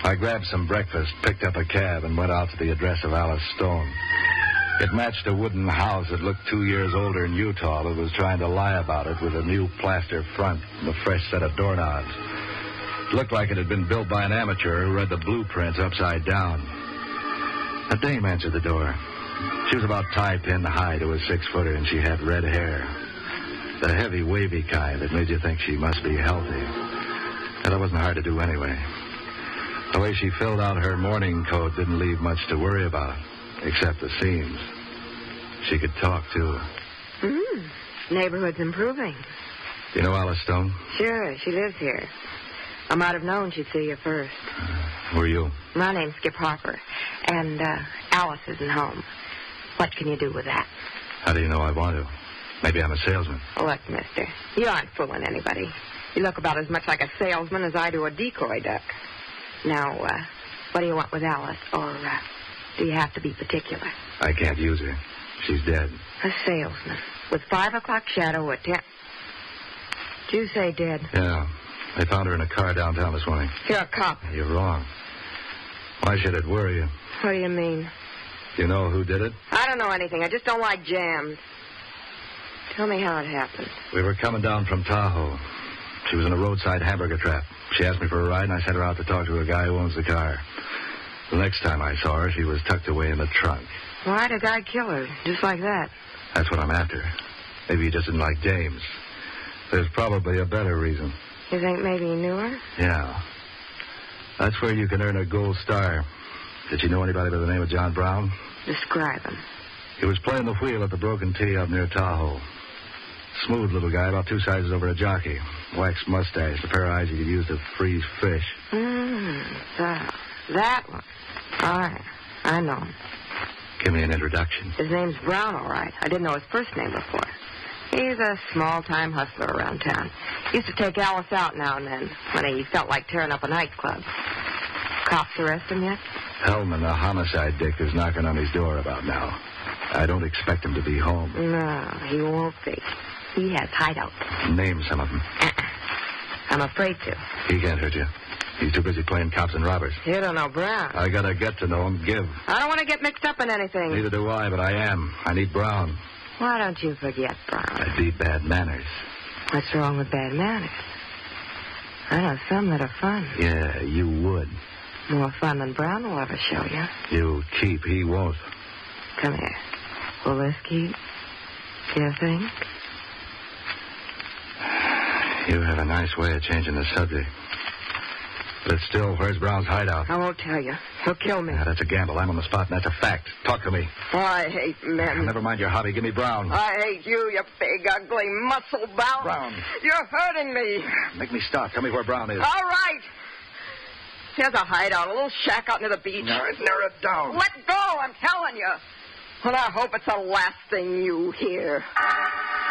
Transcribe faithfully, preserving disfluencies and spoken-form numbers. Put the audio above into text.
I grabbed some breakfast, picked up a cab, and went out to the address of Alice Stone. It matched a wooden house that looked two years older in Utah that was trying to lie about it with a new plaster front and a fresh set of doorknobs. It looked like it had been built by an amateur who read the blueprints upside down. A dame answered the door. She was about tie-pin high to a six-footer, and she had red hair. The heavy, wavy kind that made you think she must be healthy. And that wasn't hard to do anyway. The way she filled out her morning coat didn't leave much to worry about, except the seams. She could talk, too. Mm, neighborhood's improving. Do you know Alice Stone? Sure, she lives here. I might have known she'd see you first. Uh, who are you? My name's Skip Harper, and uh, Alice isn't home. What can you do with that? How do you know I want to? Maybe I'm a salesman. Look, mister, you aren't fooling anybody. You look about as much like a salesman as I do a decoy duck. Now, uh, what do you want with Alice, or uh, do you have to be particular? I can't use her. She's dead. A salesman with five o'clock shadow at ten. Did you say dead? Yeah. I found her in a car downtown this morning. You're a cop. You're wrong. Why should it worry you? What do you mean? Do you know who did it? I don't know anything. I just don't like jams. Tell me how it happened. We were coming down from Tahoe. She was in a roadside hamburger trap. She asked me for a ride, and I sent her out to talk to a guy who owns the car. The next time I saw her, she was tucked away in the trunk. Why'd a guy kill her, just like that? That's what I'm after. Maybe he just didn't like dames. There's probably a better reason. You think maybe he knew her? Yeah. That's where you can earn a gold star. Did you know anybody by the name of John Brown? Describe him. He was playing the wheel at the Broken Tee up near Tahoe. Smooth little guy, about two sizes over a jockey. Waxed mustache, a pair of eyes you could use to freeze fish. Hmm, that, that one. All right, I know him. Give me an introduction. His name's Brown, all right. I didn't know his first name before. He's a small-time hustler around town. Used to take Alice out now and then when he felt like tearing up a nightclub. Cops arrest him yet? Hellman, the homicide dick, is knocking on his door about now. I don't expect him to be home. No, he won't be. He has hideouts. Name some of them. Uh-uh. I'm afraid to. He can't hurt you. He's too busy playing cops and robbers. You don't know Brown. I gotta get to know him. Give. I don't want to get mixed up in anything. Neither do I, but I am. I need Brown. Why don't you forget Brown? I'd be bad manners. What's wrong with bad manners? I know some that are fun. Yeah, you would. More fun than Brown will ever show you. You keep, he won't. Come here. Will this keep? Do you think? You have a nice way of changing the subject. But still, where's Brown's hideout? I won't tell you. He'll kill me. Yeah, that's a gamble. I'm on the spot, and that's a fact. Talk to me. Oh, I hate men. Never mind your hobby. Give me Brown. I hate you, you big, ugly, muscle-bound. Brown. You're hurting me. Make me stop. Tell me where Brown is. All right. Here's a hideout, a little shack out near the beach. Narrow it, narrow it down. Let go, I'm telling you. Well, I hope it's the last thing you hear.